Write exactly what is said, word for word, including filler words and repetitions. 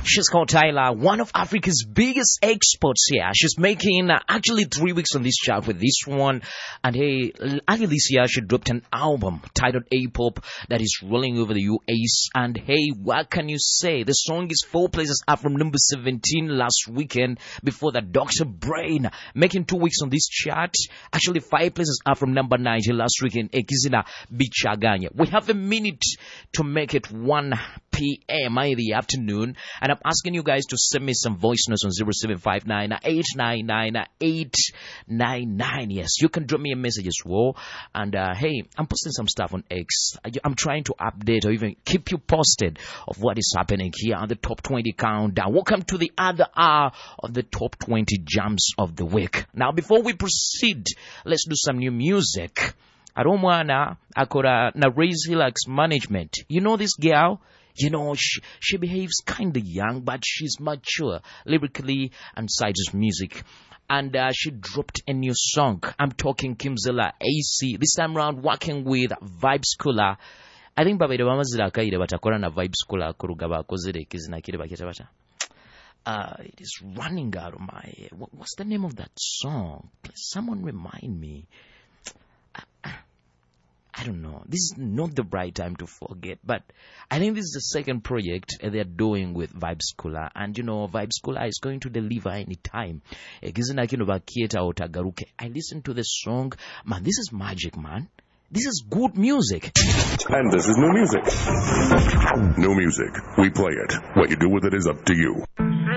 She's called Tyla, one of Africa's biggest exports here. She's making uh, actually three weeks on this chart with this one. And hey, earlier this year, she dropped an album titled A-Pop that is rolling over the U S. And hey, what can you say? The song is four places up from number seventeen last weekend before the Doctor Brain, making two weeks on this chart. Actually, five places up from number nineteen last weekend. Ekizina Bichaganya. We have a minute to make it one p.m. in the afternoon. And I'm asking you guys to send me some voice notes on zero seven five nine, eight nine nine, eight nine nine. Yes, you can drop me a message as well. And uh, hey, I'm posting some stuff on X. I'm trying to update or even keep you posted of what is happening here on the Top twenty Countdown. Welcome to the other hour of the Top twenty Jams of the Week. Now, before we proceed, let's do some new music. Aromwana Akora na Raise Relax Management. You know this girl? You know, she, she behaves kind of young, but she's mature, lyrically and cites music. And uh, she dropped a new song. I'm talking Kimzilla A C. This time around, working with Vibe Schooler. I think Baba Idama Zilakaide batakora na Vibe Schooler kurugaba kozere kizina kile baketa bata. Uh, it is running out of my head. What, what's the name of that song? Please, someone remind me. I don't know. This is not the right time to forget, but I think this is the second project they're doing with Vibe Schooler, and you know, Vibe Schooler is going to deliver anytime. I listened to the song, man. This is magic, man. This is good music. And this is new music. New music. We play it. What you do with it is up to you.